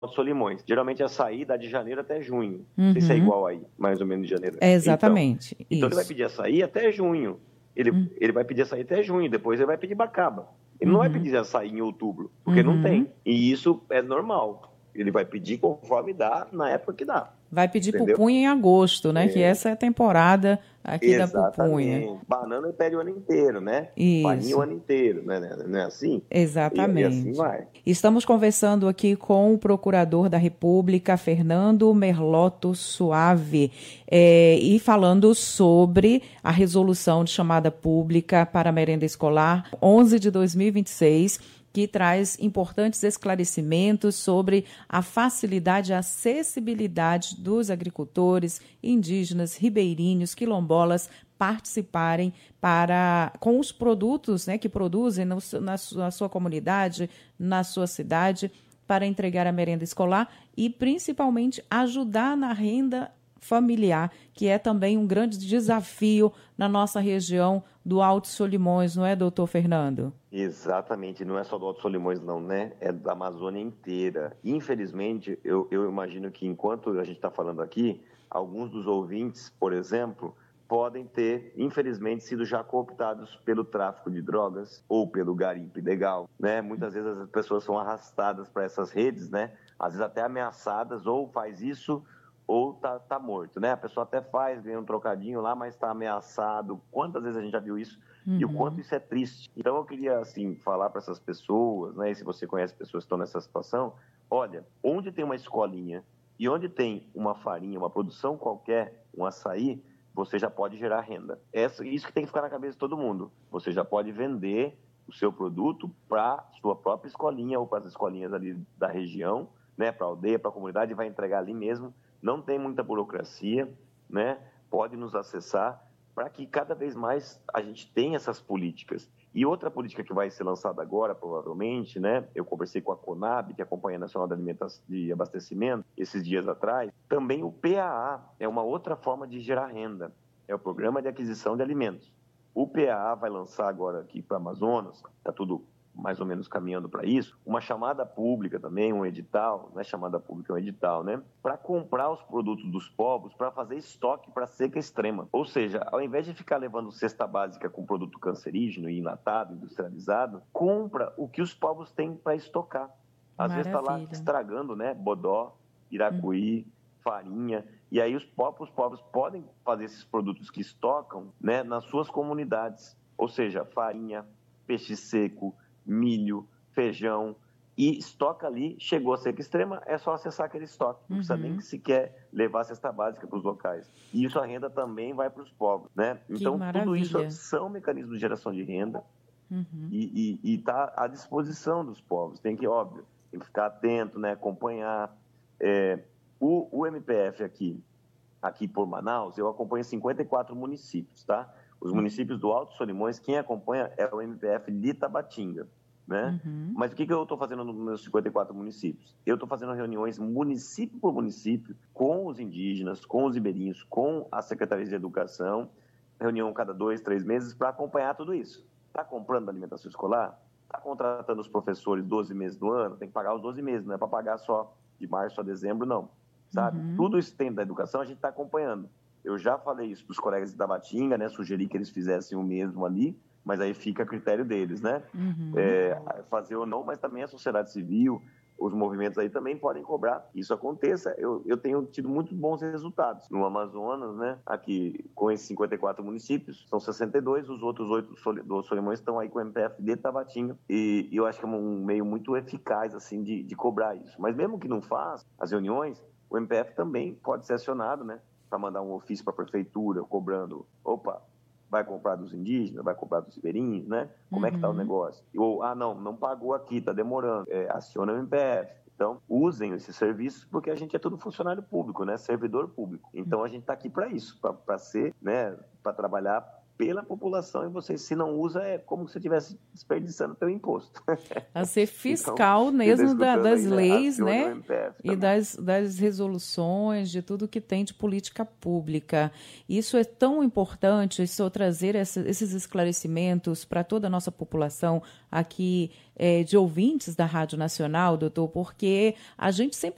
Solimões. Geralmente a açaí dá de janeiro até junho. Não sei se é igual aí, mais ou menos de janeiro. Exatamente. Então ele vai pedir açaí até junho. Ele vai pedir açaí até junho, depois ele vai pedir bacaba. Ele não vai pedir açaí em outubro, porque não tem. E isso é normal. Ele vai pedir conforme dá, na época que dá. Vai pedir entendeu? pupunha em agosto, né? Que essa é a temporada aqui da pupunha. Banana ele pede o ano inteiro, né? Isso. Farinha o ano inteiro, né? Não é assim? Exatamente. E assim vai. Estamos conversando aqui com o Procurador da República, Fernando Merlotto Suave, e falando sobre a resolução de chamada pública para a merenda escolar 11 de 2026, que traz importantes esclarecimentos sobre a facilidade e acessibilidade dos agricultores, indígenas, ribeirinhos, quilombolas participarem com os produtos, né, que produzem na sua comunidade, na sua cidade, para entregar a merenda escolar e, principalmente, ajudar na renda familiar, que é também um grande desafio na nossa região do Alto Solimões, não é, doutor Fernando? Exatamente, não é só do Alto Solimões não, né? É da Amazônia inteira. Infelizmente, eu imagino que enquanto a gente está falando aqui, alguns dos ouvintes, por exemplo, podem ter, infelizmente, sido já cooptados pelo tráfico de drogas ou pelo garimpo ilegal, né? Muitas vezes as pessoas são arrastadas para essas redes, né? Às vezes até ameaçadas, ou faz isso ou tá morto, né? A pessoa até faz, ganha um trocadinho lá, mas está ameaçado. Quantas vezes a gente já viu isso? E o quanto isso é triste. Então eu queria, assim, falar para essas pessoas, né? E se você conhece pessoas que estão nessa situação, olha, onde tem uma escolinha e onde tem uma farinha, uma produção qualquer, um açaí, você já pode gerar renda. Isso que tem que ficar na cabeça de todo mundo. Você já pode vender o seu produto para sua própria escolinha ou para as escolinhas ali da região, né? Para a aldeia, para a comunidade, e vai entregar ali mesmo. Não tem muita burocracia, né? Pode nos acessar para que cada vez mais a gente tenha essas políticas. E outra política que vai ser lançada agora, provavelmente, né? Eu conversei com a Conab, que é a Companhia Nacional de Abastecimento, esses dias atrás. Também o PAA é uma outra forma de gerar renda. É o Programa de Aquisição de Alimentos. O PAA vai lançar agora aqui para o Amazonas, está tudo mais ou menos caminhando para isso, uma chamada pública também, um edital, não é chamada pública, é um edital, né? Para comprar os produtos dos povos, para fazer estoque para seca extrema. Ou seja, ao invés de ficar levando cesta básica com produto cancerígeno e enlatado, industrializado, compra o que os povos têm para estocar. Às vezes está lá estragando, né? Bodó, iracuí, farinha. E aí os povos podem fazer esses produtos que estocam, né, nas suas comunidades. Ou seja, farinha, peixe seco, milho, feijão, e estoca ali, chegou a seca extrema, é só acessar aquele estoque, não precisa nem sequer levar a cesta básica para os locais. E isso a renda também vai para os povos, né? Então, tudo isso são mecanismos de geração de renda e está à disposição dos povos. Tem que, óbvio, tem que ficar atento, né? Acompanhar. O MPF aqui por Manaus, eu acompanho 54 municípios, tá? Os municípios do Alto Solimões, quem acompanha é o MPF de Itabatinga, né? Mas o que eu estou fazendo nos meus 54 municípios? Eu estou fazendo reuniões município por município com os indígenas, com os ribeirinhos, com a Secretaria de Educação, reunião cada 2, 3 meses para acompanhar tudo isso. Está comprando alimentação escolar? Está contratando os professores 12 meses do ano? Tem que pagar os 12 meses, não é para pagar só de março a dezembro, não. Sabe? Tudo isso que tem da educação, a gente está acompanhando. Eu já falei isso para os colegas de Itabatinga, né? Sugeri que eles fizessem o mesmo ali, mas aí fica a critério deles, né? Fazer ou não, mas também a sociedade civil, os movimentos aí também podem cobrar que isso aconteça. Eu tenho tido muito bons resultados no Amazonas, né? Aqui, com esses 54 municípios, são 62, os outros 8 do Solimões estão aí com o MPF de Itabatinga, e eu acho que é um meio muito eficaz, assim, de cobrar isso. Mas mesmo que não faça as reuniões, o MPF também pode ser acionado, né? Para mandar um ofício para a prefeitura cobrando, vai comprar dos indígenas, vai comprar dos ribeirinhos, né? Como é que está o negócio? Ou, não pagou aqui, está demorando. Aciona o MPF. Então, usem esses serviços, porque a gente é todo funcionário público, né? Servidor público. Então, a gente está aqui para isso, para ser, né? Para trabalhar pela população, e você, se não usa, é como se você estivesse desperdiçando o teu imposto. A ser fiscal então, mesmo das leis, né? E das resoluções, de tudo que tem de política pública. Isso é tão importante, isso trazer esses esclarecimentos para toda a nossa população aqui, de ouvintes da Rádio Nacional, doutor, porque a gente sempre